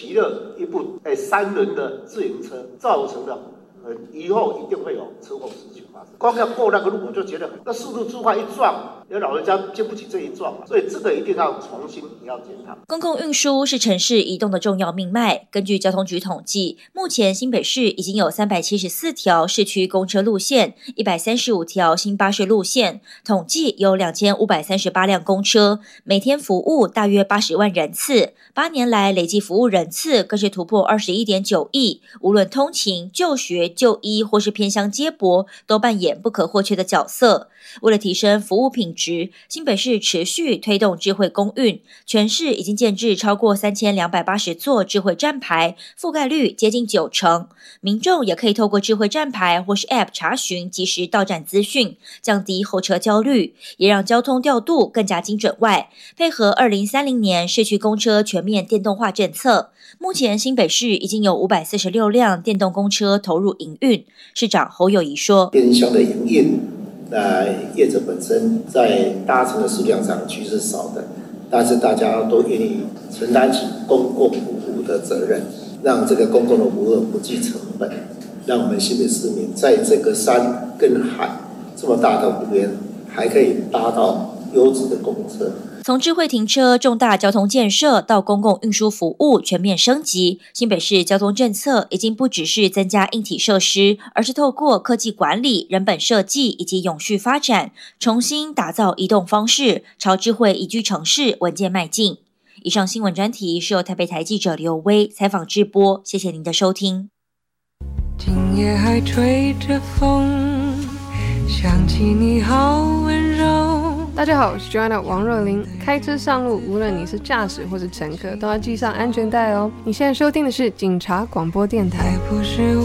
骑了一部3轮的自行车，造成了以后一定会有车祸事情发生。光要过那个路，我就觉得那速度之快一撞，有老人家经不起这一撞，所以这个一定要重新也要检讨。 公共运输是城市移动的重要命脉。根据交通局统计，目前新北市已经有374条市区公车路线，135条新巴士路线，统计有2538辆公车，每天服务大约80万人次。8年来累计服务人次更是突破21.9亿，无论通勤、就学、就医或是偏乡接驳，都扮演不可或缺的角色。为了提升服务品质，新北市持续推动智慧公运，全市已经建置超过3280座智慧站牌，覆盖率接近90%。民众也可以透过智慧站牌或是 App 查询即时到站资讯，降低候车焦虑，也让交通调度更加精准外，配合2030年市区公车全面电动化政策。目前新北市已经有546辆电动公车投入营运。市长侯友宜说， 偏乡的营运业者本身在搭乘的数量上其实是少的，但是大家都愿意承担起公共服务的责任，让这个公共的服务不计成本，让我们新北市民在这个山跟海这么大的湖边，还可以搭到优质的公车。 从智慧停车、重大交通建设到公共运输服务全面升级，新北市交通政策已经不只是增加硬体设施，而是透过科技管理、人本设计以及永续发展，重新打造移动方式，朝智慧宜居城市稳健迈进。以上新闻专题是由台北台记者刘威采访直播，谢谢您的收听。 今夜还吹着风，想起你好温柔。大家好，我是 Joanna 王若琳。开车上路，无论你是驾驶或是乘客，都要系上安全带哦。你现在收听的是警察广播电台。不是